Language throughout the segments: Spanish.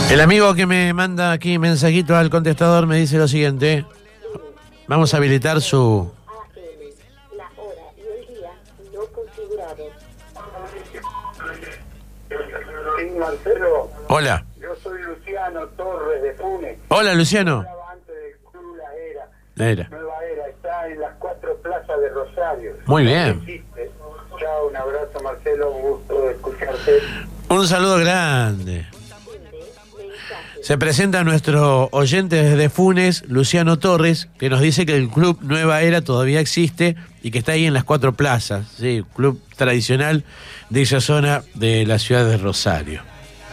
El amigo que me manda aquí mensajito al contestador me dice lo siguiente. Vamos a habilitar su... La hora y el día no configurados. Sí, Marcelo. Hola. Yo soy Luciano Torres de Funes. Hola, Luciano. Estaba antes del Club La Era. Era. Nueva Era, está en las 4 plazas de Rosario. Muy bien. Existe. Chao, un abrazo, Marcelo, un gusto escucharte. Un saludo grande. Se presenta nuestro oyente desde Funes, Luciano Torres, que nos dice que el Club Nueva Era todavía existe y que está ahí en las 4 plazas, sí, club tradicional de esa zona de la ciudad de Rosario.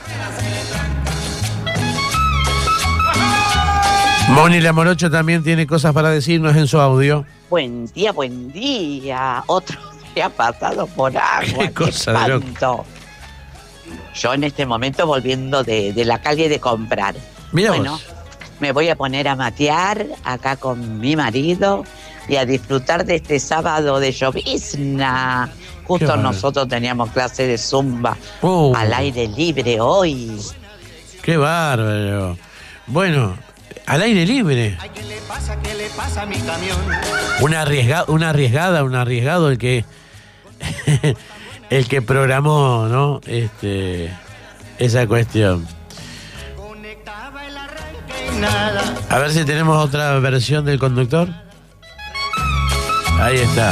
Moni La Morocho también tiene cosas para decirnos en su audio. Buen día. Otro día pasado por agua. Qué cosa de loco. Yo en este momento volviendo de la calle de comprar. Mira bueno, vos. Me voy a poner a matear acá con mi marido y a disfrutar de este sábado de llovizna. Justo nosotros teníamos clase de zumba al aire libre hoy. Qué bárbaro. Bueno, al aire libre. Ay, ¿qué le pasa a mi camión? Un arriesgado el que el que programó, ¿no? Esa cuestión. A ver si tenemos otra versión del conductor. Ahí está.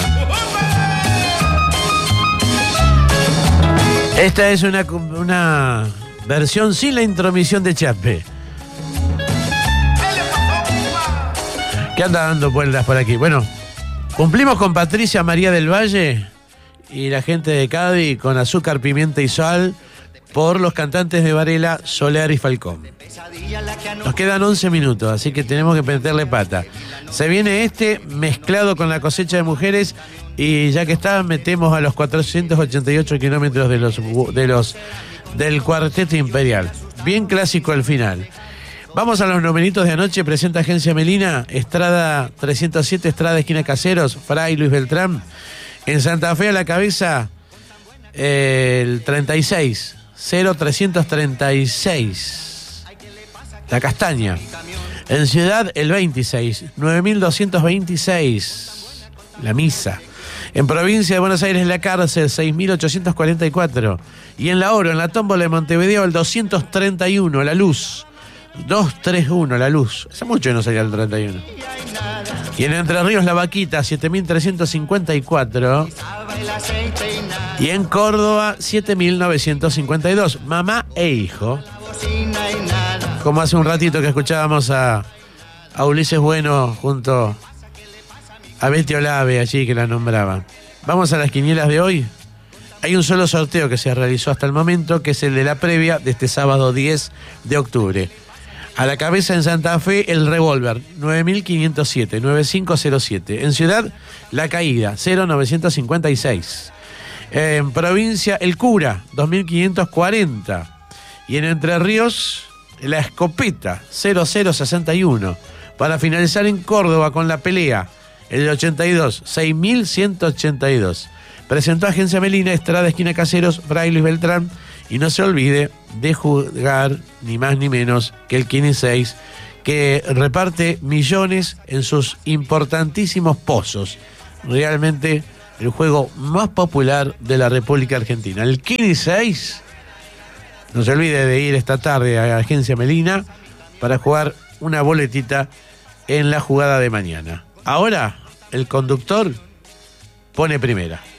Esta es una versión sin la intromisión de Chape. ¿Qué anda dando vueltas por aquí? Bueno, cumplimos con Patricia María del Valle y la gente de Cádiz con azúcar, pimienta y sal por los cantantes de Varela, Soler y Falcón. Nos quedan 11 minutos, así que tenemos que meterle pata. Se viene mezclado con la cosecha de mujeres y ya que está, metemos a los 488 kilómetros del Cuarteto Imperial. Bien clásico al final. Vamos a los numeritos de anoche. Presenta Agencia Melina, Estrada 307, Estrada esquina Caseros, Fray Luis Beltrán. En Santa Fe a la cabeza, el 36, 0336, La Castaña. En Ciudad, el 26, 9226, La Misa. En Provincia de Buenos Aires, La Cárcel, 6844. Y en La Oro, en la Tómbola de Montevideo, el 231, La Luz. 231, La Luz. Hace mucho que no salía el 31. Y en Entre Ríos, La Vaquita, 7354. Y en Córdoba, 7952. Mamá e hijo. Como hace un ratito que escuchábamos a Ulises Bueno junto a Betty Olave allí que la nombraba. Vamos a las quinielas de hoy. Hay un solo sorteo que se realizó hasta el momento, que es el de la previa de este sábado 10 de octubre. A la cabeza en Santa Fe, el revólver, 9507, 9507. En Ciudad, La Caída, 0956. En Provincia, el Cura, 2540. Y en Entre Ríos, la Escopeta, 0061. Para finalizar en Córdoba con la pelea, el 82, 6182. Presentó Agencia Melina, Estrada esquina Caseros, Fray Luis Beltrán. Y no se olvide de jugar ni más ni menos que el 15-6, que reparte millones en sus importantísimos pozos. Realmente el juego más popular de la República Argentina. El 15-6, no se olvide de ir esta tarde a Agencia Melina para jugar una boletita en la jugada de mañana. Ahora, el conductor pone primera.